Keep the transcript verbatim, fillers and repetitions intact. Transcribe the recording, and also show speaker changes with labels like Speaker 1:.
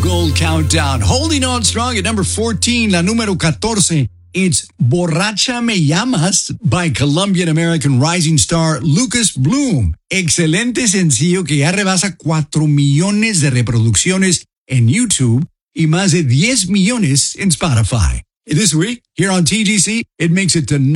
Speaker 1: Gold Countdown. Holding on strong at number fourteen, la número catorce. It's Borracha Me Llamas by Colombian American rising star Lucas Bloom. Excelente sencillo que ya rebasa cuatro millones de reproducciones en YouTube y más de diez millones en Spotify. This week, here on T G C, it makes it to